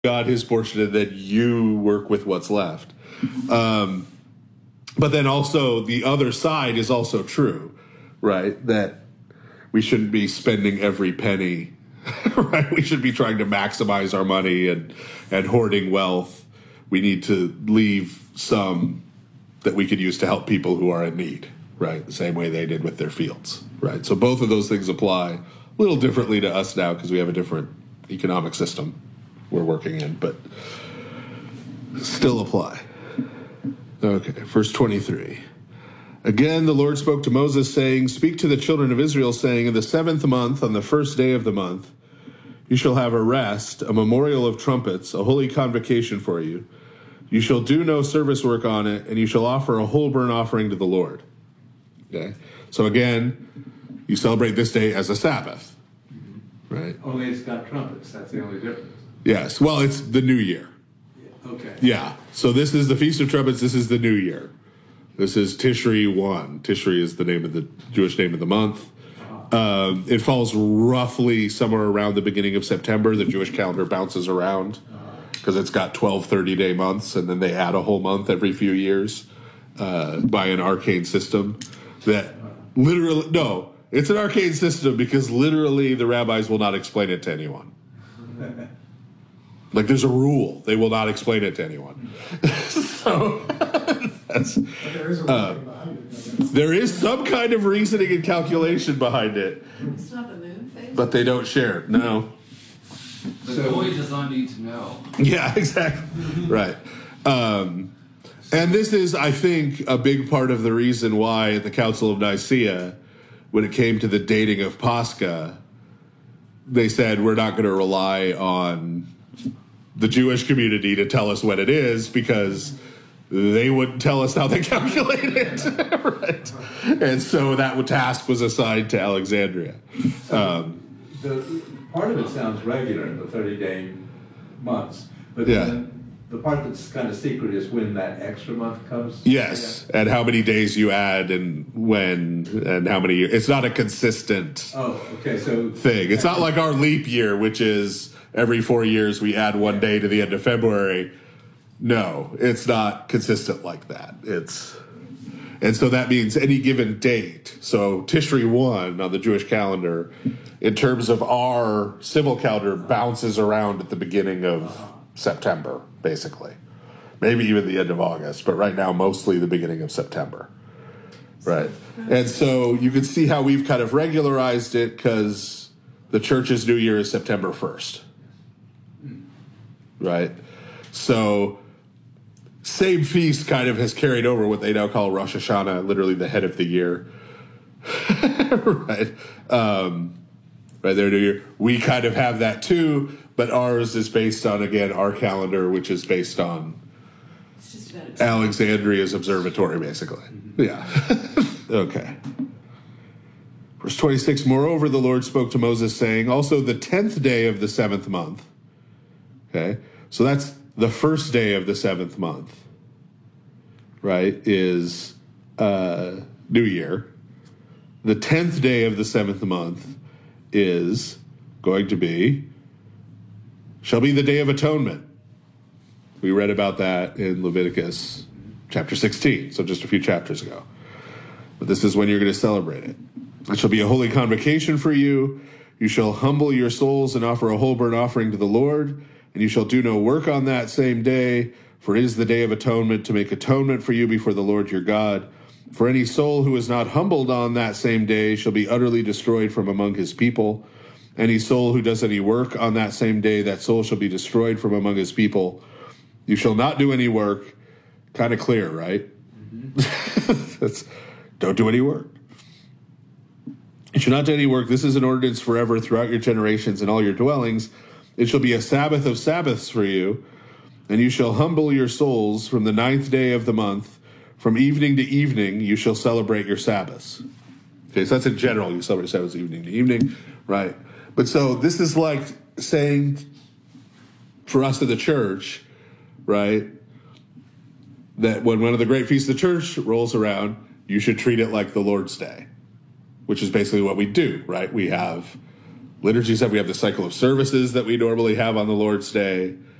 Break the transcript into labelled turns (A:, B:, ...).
A: God his portion, and then you work with what's left. But then also the other side is also true, right? That we shouldn't be spending every penny, right? We should be trying to maximize our money and hoarding wealth. We need to leave some that we could use to help people who are in need, right? The same way they did with their fields, right? So both of those things apply a little differently to us now because we have a different economic system we're working in, but still apply. Okay, verse 23. Again, the Lord spoke to Moses, saying, Speak to the children of Israel, saying, In the 7th month, on the first day of the month, you shall have a rest, a memorial of trumpets, a holy convocation for you. You shall do no service work on it, and you shall offer a whole burnt offering to the Lord. Okay, so again, you celebrate this day as a Sabbath, right?
B: Only it's got trumpets. That's the only difference.
A: Yes, well, it's the new year.
B: Okay.
A: Yeah, so this is the Feast of Trumpets. This is the new year. This is Tishri 1. Tishri is the name of the Jewish name of the month. It falls roughly somewhere around the beginning of September. The Jewish calendar bounces around because it's got 12 30-day months, and then they add a whole month every few years by an arcane system that literally, no, it's an arcane system because literally the rabbis will not explain it to anyone. Like, there's a rule. They will not explain it to anyone. So, that's, there is some kind of reasoning and calculation behind it.
C: It's not the moon phase?
A: But they don't share it. No.
D: The boy does not need to know.
A: Yeah, exactly. Right. And this is, I think, a big part of the reason why at the Council of Nicaea, when it came to the dating of Pascha, they said we're not going to rely on the Jewish community to tell us when it is because they wouldn't tell us how they calculate it. Right. And so that task was assigned to Alexandria.
B: The part of it sounds regular, the 30-day months, but then the part that's kind of secret is when that extra month comes.
A: Yes, and how many days you add and when and how many years. It's not a consistent thing. It's not like our leap year, which is every 4 years we add one day to the end of February. No, it's not consistent like that. And so that means any given date. So Tishri 1 on the Jewish calendar, in terms of our civil calendar, bounces around at the beginning of September, basically. Maybe even the end of August, but right now mostly the beginning of September. Right. And so you can see how we've kind of regularized it because the church's New Year is September 1st. Right. So same feast kind of has carried over what they now call Rosh Hashanah, literally the head of the year. Right. Right, their New Year. We kind of have that too, but ours is based on, again, our calendar, which is based on Alexandria's observatory, basically. Yeah. Okay. Verse 26, Moreover, the Lord spoke to Moses, saying, Also the 10th day of the 7th month. Okay, so that's the first day of the 7th month, right, is New Year. The 10th day of the 7th month is going to be, shall be the Day of Atonement. We read about that in Leviticus chapter 16, so just a few chapters ago. But this is when you're going to celebrate it. It shall be a holy convocation for you. You shall humble your souls and offer a whole burnt offering to the Lord, and you shall do no work on that same day, for it is the Day of Atonement, to make atonement for you before the Lord your God. For any soul who is not humbled on that same day shall be utterly destroyed from among his people. Any soul who does any work on that same day, that soul shall be destroyed from among his people. You shall not do any work. Kind of clear, right? Mm-hmm. Don't do any work. You shall not do any work. This is an ordinance forever throughout your generations and all your dwellings. It shall be a Sabbath of Sabbaths for you, and you shall humble your souls from the 9th day of the month. From evening to evening, you shall celebrate your Sabbaths. Okay, so that's in general. You celebrate Sabbaths evening to evening, right? But so this is like saying for us in the church, right, that when one of the great feasts of the church rolls around, you should treat it like the Lord's Day, which is basically what we do, right? We have liturgy stuff. We have the cycle of services that we normally have on the Lord's Day.